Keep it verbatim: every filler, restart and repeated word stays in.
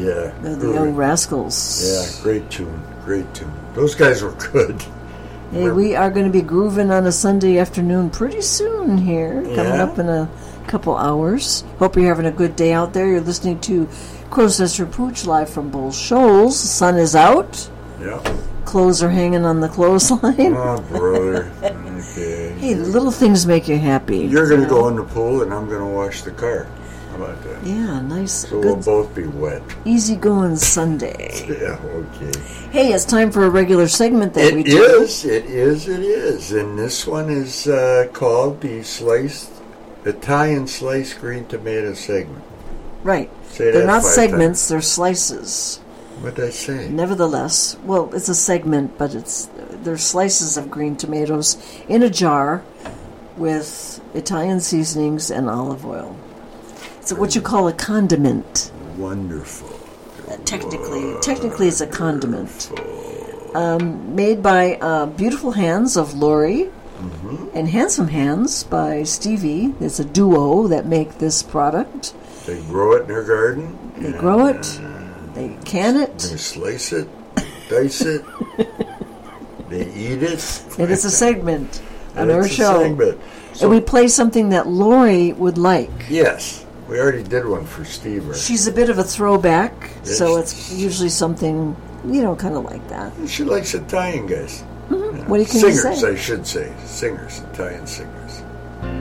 Yeah. The, the Young Rascals. Yeah, great tune. Great tune. Those guys were good. Hey, we are going to be grooving on a Sunday afternoon pretty soon here, coming Yeah. up in a couple hours. Hope you're having a good day out there. You're listening to Crow's Sister Pooch live from Bull Shoals. The sun is out. Yeah. Clothes are hanging on the clothesline. Oh, brother. Okay. Hey, little things make you happy. You're going to you go know? in the pool, and I'm going to wash the car. How about that? Yeah, nice. So good, we'll both be wet. easy-going Sunday. Yeah, okay. Hey, it's time for a regular segment that It we do. is, it is, it is. And this one is uh, called the sliced, Italian sliced green tomato segment. Right. Say They're that not five segments, they're slices. What did I say? Nevertheless, well, it's a segment, but it's they're slices of green tomatoes in a jar with Italian seasonings and olive oil. It's what you call a condiment. Wonderful. Uh, technically, technically, it's a condiment. Um, made by uh, beautiful hands of Lori Mm-hmm. and handsome hands by Stevie. It's a duo that make this product. They grow it in their garden. They grow it. They can it. They slice it, dice it. They eat it. It is a segment on It's our a show. segment. So, And we play something that Lori would like. yes, we already did one for Steve. Right? She's a bit of a throwback, Yes. so it's usually something, you know, kind of like that. She likes Italian guys. What do you can Singers, say? I should say. Singers, Italian singers.